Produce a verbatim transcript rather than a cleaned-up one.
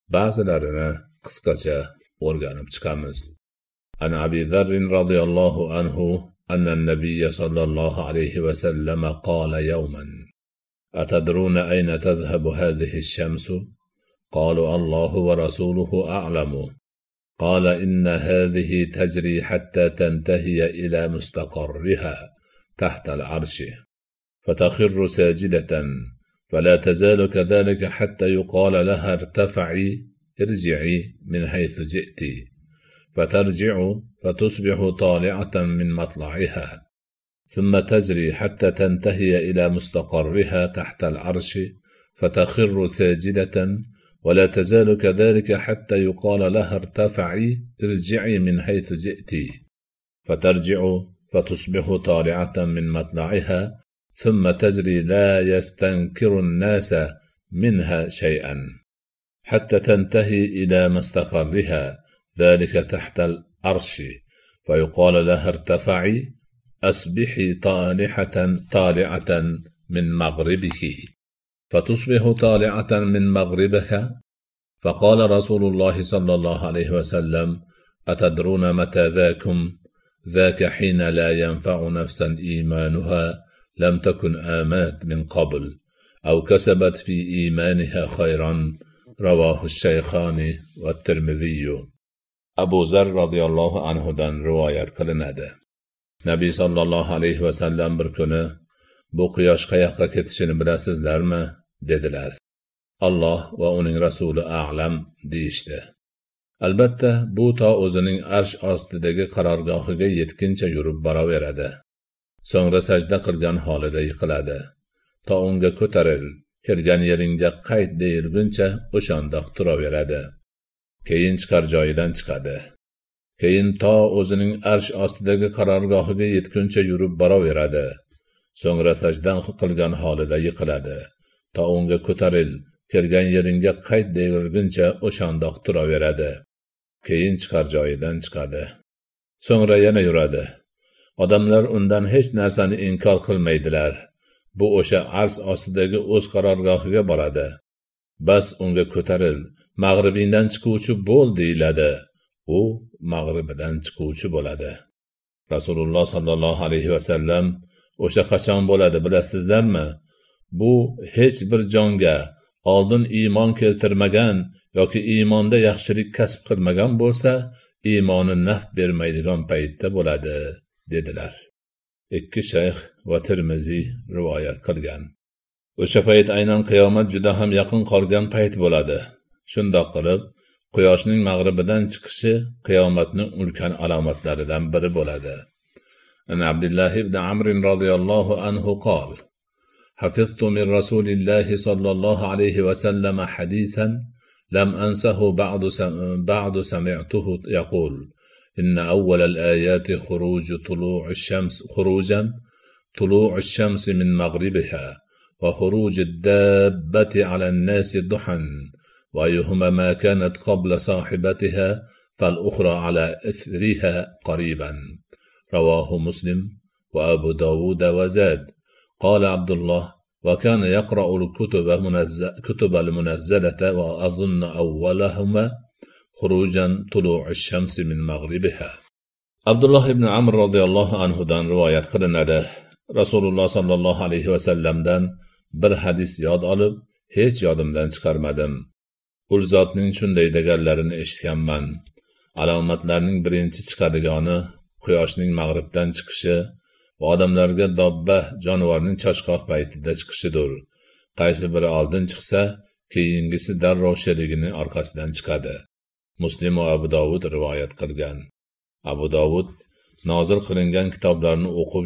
ba'zilarini qisqacha o'rganib chiqamiz. An Abi Dharr radhiyallohu anhu anna an-nabiy sallallohu alayhi va sallam qala yawman atadruna ayna tadhhabu hadhihi ash-shamsu qalu Allahu wa rasuluhu a'lamu qala inna hadhihi tajri hatta tantahiya ila mustaqarriha tahta al-'arshi fatakhirru sajidatan فلا تزال كذلك حتى يقال لها ارتفعي ارجعي من حيث جئت فترجع فتصبح طالعة من مطلعها ثم تجري حتى تنتهي إلى مستقرها تحت العرش فتخر ساجدة ولا تزال كذلك حتى يقال لها ارتفعي ارجعي من حيث جئت فترجع فتصبح طالعة من مطلعها ثم تجري لا يستنكر الناس منها شيئا حتى تنتهي إلى مستقرها ذلك تحت العرش فيقال لها ارتفعي أصبحي طالعة طالعة من مغربك فتصبح طالعة من مغربها فقال رسول الله صلى الله عليه وسلم أتدرون متى ذاكم ذاك حين لا ينفع نفسا إيمانها لم تكن آمات من قبل أو كسبت في إيمانها خيرا رواه الشيخان والترمذي. Abu Zar radhiyallohu anhudan rivoyat qilinadi. Nabiy sallallohu alayhi va sallam bir kuni bu quyosh qayoqqa ketishini bilasizlarmi dedilar. Alloh va uning rasuli a'lam deyishdi. Albatta bu to o'zining arsh ostidagi qarorgohiga yetguncha yurib boraveradi. So'ngra sajda qilgan holida yiqiladi. To unga ko'taril, kelgan yeringga qayt deyilguncha o'shandoq turaveradi. Keyin chiqar joyidan chiqadi. Keyin to o'zining arsh ostidagi qarorgohiga yetguncha yurib boraveradi. So'ngra sajda qilgan holida yiqiladi. To unga ko'taril, kelgan yeringga qayt deyilguncha o'shandoq turaveradi. Keyin chiqar joyidan chiqadi. So'ngra yana yuradi. Odamlar undan hech narsani inkor qilmaydilar. Bu o'sha arsh ostidagi o'z qarorgohiga boradi. Bas unga ko'taril, mag'ribingdan chiquvchi bo'l deyiladi. U mag'ribidan chiquvchi bo'ladi. Rasululloh sallallohu alayhi va sallam o'sha qachon bo'ladi bilasizlarmi? Bu hech bir jonga oldin iymon keltirmagan yoki iymonda yaxshilik kasb qilmagan bo'lsa, iymoni naf bermaydigan paytda bo'ladi dedilar. Ikki shayx va Tirmiziy rivoyat qilgan. O'sha payt aynan qiyomat juda ham yaqin qolgan payt bo'ladi. Shundoq qilib, quyoshning mag'ribidan chiqishi qiyomatning ulkan alomatlaridan biri bo'ladi. An Abdullah ibn Amr radhiyallohu anhu qol: حفظت من رسول الله صلى الله عليه وسلم حديثا لم أنسه بعد بعد سمعته يقول: إن أول الآيات خروج طلوع الشمس خروجا طلوع الشمس من مغربها وخروج الدابة على الناس ضحى وأيهما ما كانت قبل صاحبتها فالأخرى على إثرها قريبا رواه مسلم وأبو داود وزاد. قال عبد الله: وكان يقرأ الكتب منزل كتب المنزلة وأظن أولهما خروجا طلوع الشمس من مغربها. Abdullah ibn Amr radhiyallohu anhudan rivoyat qilinadi. Rasululloh sallallohu alayhi va sallamdan bir hadis yod olib, hech yodimdan chiqarmadim. Ul zotning shunday deganlarini eshitganman. Alomatlarning birinchi chiqadigani quyoshning mag'ribdan chiqishi va odamlarga dobba jonivorning choshqoq paytida chiqishidir. Qaysi biri oldin chiqsa, keyingisi darrov sherigining orqasidan chiqadi. Muslim va Abu Dovud rivoyat qilgan. Abu Dovud nozil qilingan kitoblarni o'qib